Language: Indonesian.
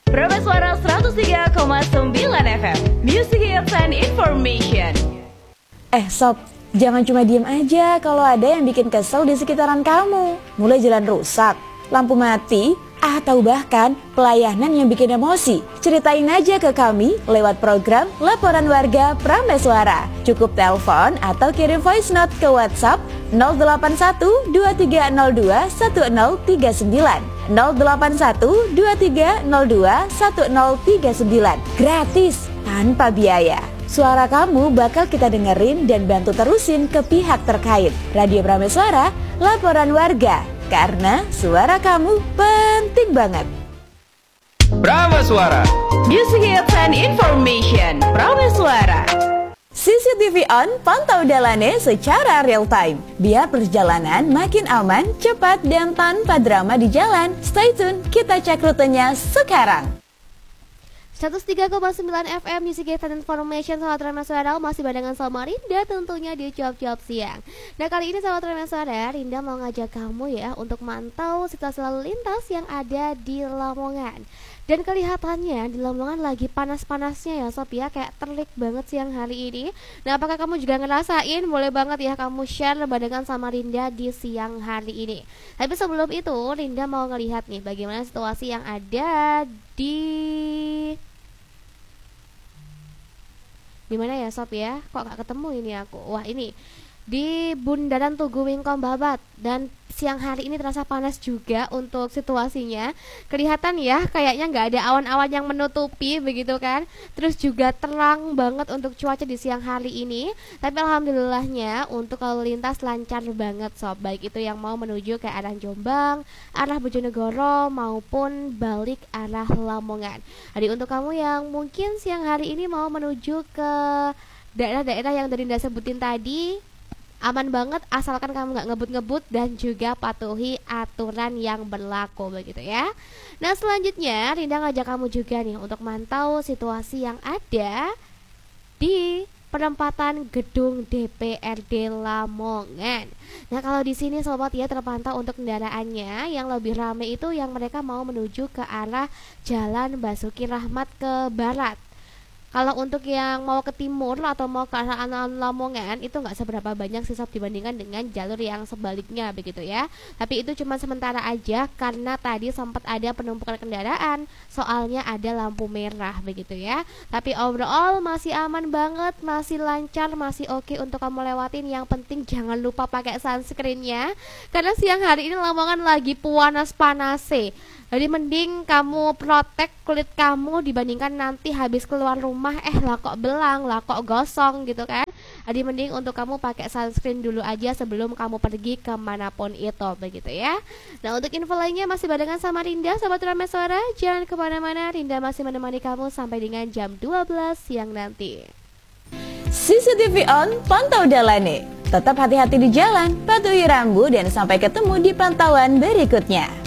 Suara 103,9 FM, Music Hits and Information. Sob, jangan cuma diem aja kalau ada yang bikin kesel di sekitaran kamu. Mulai jalan rusak, lampu mati, atau bahkan pelayanan yang bikin emosi. Ceritain aja ke kami lewat program Laporan Warga Prameswara. Cukup telepon atau kirim voice note ke WhatsApp 081 2302 1039 081 2302 1039. Gratis, tanpa biaya. Suara kamu bakal kita dengerin dan bantu terusin ke pihak terkait. Radio Prameswara, Laporan Warga. Karena suara kamu penting banget. Prameswara, Music Hits and Information. Prameswara. CCTV on, pantau dalannya secara real time. Biar perjalanan makin aman, cepat, dan tanpa drama di jalan. Stay tune, kita cek rutenya sekarang. 103,9 FM Music Hits and Information. Sahabat Prameswara, masih barengan sama Rinda tentunya di cuap-cuap siang. Nah, kali ini sahabat Prameswara, Rinda mau ngajak kamu ya untuk mantau situasi lalu lintas yang ada di Lamongan. Dan kelihatannya di Lamongan lagi panas-panasnya ya Sob ya, kayak terik banget siang hari ini. Nah, apakah kamu juga ngerasain? Boleh banget ya kamu share barengan sama Rinda di siang hari ini. Tapi sebelum itu Rinda mau ngelihat nih bagaimana situasi yang ada di mana ya Sob ya? Kok gak ketemu ini aku? Wah, ini di Bundaran Tugu Wingkom Babat. Dan siang hari ini terasa panas juga untuk situasinya. Kelihatan ya kayaknya gak ada awan-awan yang menutupi begitu kan. Terus juga terang banget untuk cuaca di siang hari ini. Tapi alhamdulillahnya untuk lalu lintas lancar banget Sob. Baik itu yang mau menuju ke arah Jombang, arah Bojonegoro maupun balik arah Lamongan. Jadi untuk kamu yang mungkin siang hari ini mau menuju ke daerah-daerah yang dari Rinda sebutin tadi, aman banget asalkan kamu gak ngebut-ngebut dan juga patuhi aturan yang berlaku begitu ya. Nah, selanjutnya Rinda ngajak kamu juga nih untuk mantau situasi yang ada di perempatan gedung DPRD Lamongan. Nah, kalau di sini sobat ya terpantau untuk kendaraannya yang lebih ramai itu yang mereka mau menuju ke arah Jalan Basuki Rahmat ke barat. Kalau untuk yang mau ke timur atau mau ke arah Lamongan itu nggak seberapa banyak sih Sob dibandingkan dengan jalur yang sebaliknya begitu ya. Tapi itu cuma sementara aja karena tadi sempat ada penumpukan kendaraan, soalnya ada lampu merah begitu ya. Tapi overall masih aman banget, masih lancar, masih oke untuk kamu lewatin. Yang penting jangan lupa pakai sunscreen-nya karena siang hari ini Lamongan lagi panas-panase. Jadi mending kamu protek kulit kamu dibandingkan nanti habis keluar rumah lah kok belang, lah kok gosong gitu kan. Jadi mending untuk kamu pakai sunscreen dulu aja sebelum kamu pergi kemanapun itu begitu ya. Nah, untuk info lainnya masih barengan sama Rinda, sahabat Prameswara. Jangan kemana-mana, Rinda masih menemani kamu sampai dengan jam 12 siang nanti. CCTV on, pantau dalannya. Tetap hati-hati di jalan, patuhi rambu, dan sampai ketemu di pantauan berikutnya.